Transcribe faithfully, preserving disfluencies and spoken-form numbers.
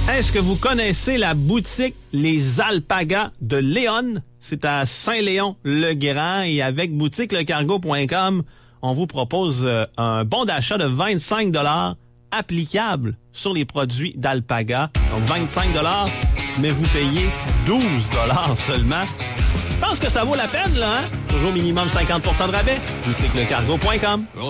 Est-ce que vous connaissez la boutique Les Alpagas de Léon? C'est à Saint-Léon-le-Grand et avec boutique le cargo point com, on vous propose euh, un bon d'achat de vingt-cinq dollars applicable sur les produits d'Alpaga. Donc vingt-cinq dollars, mais vous payez douze dollars seulement. Je pense que ça vaut la peine, là, hein? Toujours minimum cinquante pour cent de rabais. boutique le cargo point com.